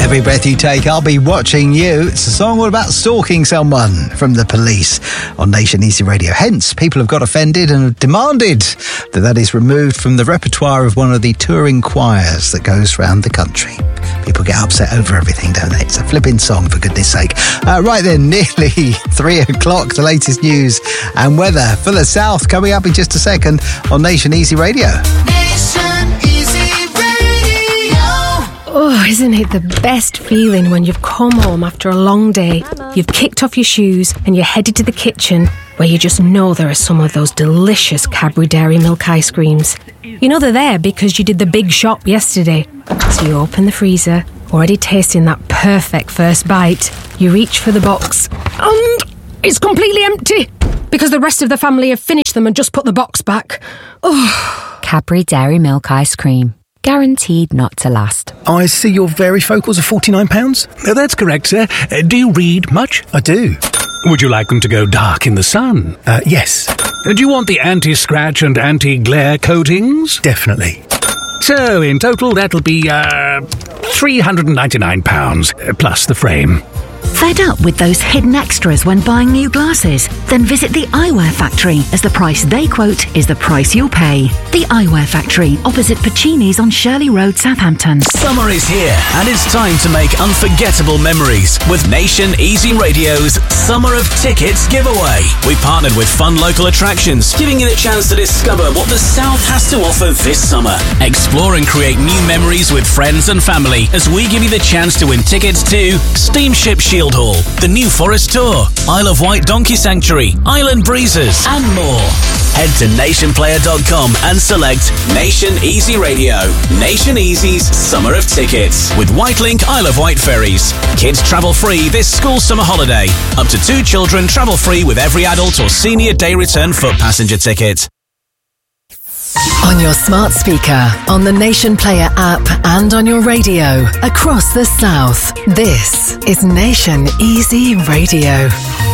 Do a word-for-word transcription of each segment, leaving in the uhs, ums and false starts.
Every breath you take, I'll be watching you. It's a song all about stalking someone from The Police on Nation Easy Radio. Hence, people have got offended and have demanded that that is removed from the repertoire of one of the touring choirs that goes round the country. People get upset over everything, don't they? It's a flipping song, for goodness sake. Uh, right then, nearly three o'clock, the latest news and weather for the south coming up in just a second on Nation Easy Radio. Nation Easy Radio. Oh, isn't it the best feeling when you've come home after a long day, you've kicked off your shoes and you're headed to the kitchen where you just know there are some of those delicious Cadbury Dairy Milk ice creams. You know they're there because you did the big shop yesterday. So you open the freezer, already tasting that perfect first bite. You reach for the box and it's completely empty because the rest of the family have finished them and just put the box back. Oh. Cadbury Dairy Milk ice cream. Guaranteed not to last. I see your varifocals are forty-nine pounds. Uh, that's correct, sir. Uh, do you read much? I do. Would you like them to go dark in the sun? Uh, yes. Uh, do you want the anti-scratch and anti-glare coatings? Definitely. So, in total, that'll be, uh, three hundred ninety-nine pounds, uh, plus the frame. Fed up with those hidden extras when buying new glasses? Then visit the Eyewear Factory, as the price they quote is the price you'll pay. The Eyewear Factory, opposite Pacini's on Shirley Road, Southampton. Summer is here, and it's time to make unforgettable memories with Nation Easy Radio's Summer of Tickets giveaway. We partnered with fun local attractions, giving you the chance to discover what the South has to offer this summer. Explore and create new memories with friends and family as we give you the chance to win tickets to Steamship Shield Hall, the New Forest Tour, Isle of Wight Donkey Sanctuary, Island Breezes, and more. Head to nation player dot com and select Nation Easy Radio. Nation Easy's Summer of Tickets with Whitelink Isle of Wight ferries. Kids travel free this school summer holiday. Up to two children travel free with every adult or senior day return foot passenger ticket. On your smart speaker, on the Nation Player app and on your radio across the South. This is Nation Easy Radio.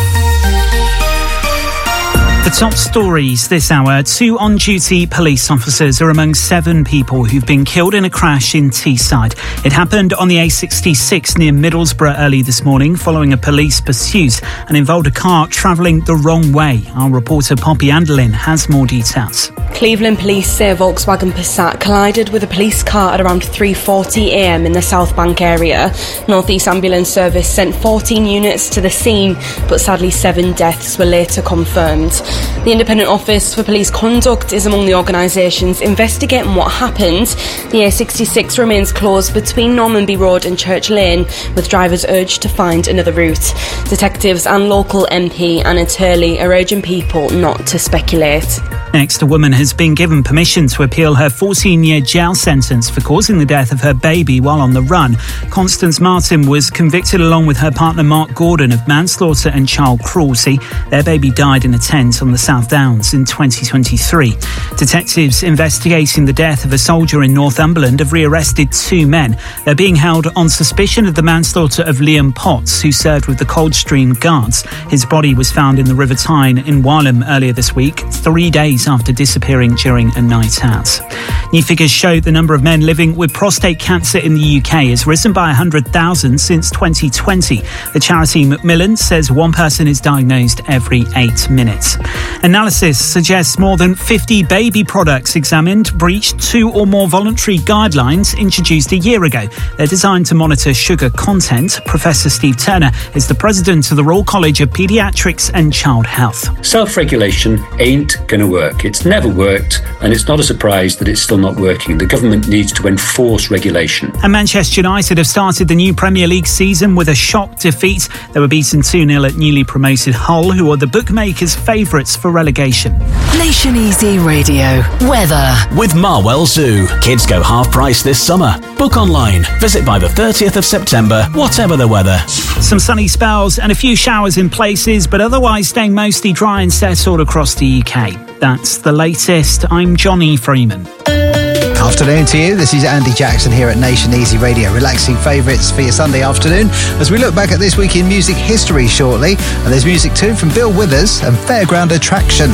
The top stories this hour. Two on-duty police officers are among seven people who've been killed in a crash in Teesside. It happened on the A sixty-six near Middlesbrough early this morning following a police pursuit and involved a car travelling the wrong way. Our reporter Poppy Anderlin has more details. Cleveland police say a Volkswagen Passat collided with a police car at around three forty a m in the South Bank area. North East Ambulance Service sent fourteen units to the scene, but sadly seven deaths were later confirmed. The Independent Office for Police Conduct is among the organisations investigating what happened. The A sixty-six remains closed between Normanby Road and Church Lane, with drivers urged to find another route. Detectives and local M P Anna Turley are urging people not to speculate. Next, a woman has been given permission to appeal her fourteen-year jail sentence for causing the death of her baby while on the run. Constance Martin was convicted along with her partner Mark Gordon of manslaughter and child cruelty. Their baby died in a tent on the South Downs in twenty twenty-three. Detectives investigating the death of a soldier in Northumberland have rearrested two men. They're being held on suspicion of the manslaughter of Liam Potts, who served with the Coldstream Guards. His body was found in the River Tyne in Wylam earlier this week, three days after disappearing during a night out. New figures show the number of men living with prostate cancer in the U K has risen by one hundred thousand since twenty twenty. The charity Macmillan says one person is diagnosed every eight minutes. Analysis suggests more than fifty baby products examined breached two or more voluntary guidelines introduced a year ago. They're designed to monitor sugar content. Professor Steve Turner is the president of the Royal College of Paediatrics and Child Health. Self-regulation ain't going to work. It's never worked, and it's not a surprise that it's still not working. The government needs to enforce regulation. And Manchester United have started the new Premier League season with a shock defeat. They were beaten two nil at newly promoted Hull, who are the bookmakers' favourites for relegation. Nation Easy Radio. Weather. With Marwell Zoo. Kids go half price this summer. Book online. Visit by the thirtieth of September, whatever the weather. Some sunny spells and a few showers in places, but otherwise staying mostly dry and settled across the U K. That's the latest. I'm Johnny Freeman. Afternoon to you. This is Andy Jackson here at Nation Easy Radio. Relaxing favourites for your Sunday afternoon as we look back at this week in music history shortly. And there's music too from Bill Withers and Fairground Attraction.